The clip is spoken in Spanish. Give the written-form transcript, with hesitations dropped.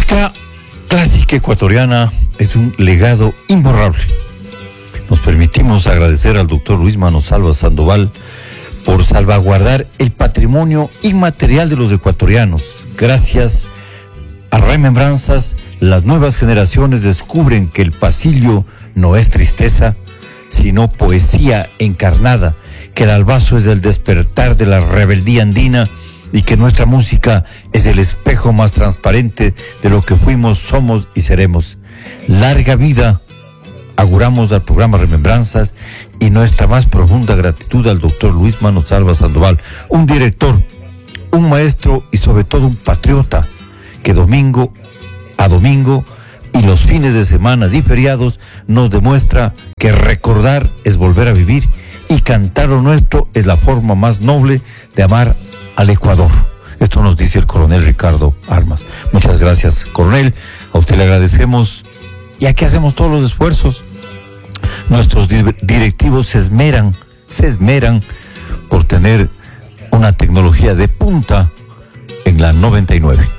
música clásica ecuatoriana es un legado imborrable. Nos permitimos agradecer al doctor Luis Manosalva Sandoval por salvaguardar el patrimonio inmaterial de los ecuatorianos. Gracias a Remembranzas, las nuevas generaciones descubren que el pasillo no es tristeza, sino poesía encarnada, que el albazo es el despertar de la rebeldía andina y que nuestra música es el espejo más transparente de lo que fuimos, somos y seremos. Larga vida auguramos al programa Remembranzas y nuestra más profunda gratitud al doctor Luis Manosalva Sandoval, un director, un maestro y sobre todo un patriota que domingo a domingo y los fines de semana y feriados nos demuestra que recordar es volver a vivir y cantar lo nuestro es la forma más noble de amar al Ecuador. Esto nos dice el coronel Ricardo Armas. Muchas gracias, coronel. A usted le agradecemos. Y aquí hacemos todos los esfuerzos. Nuestros directivos se esmeran por tener una tecnología de punta en la 99.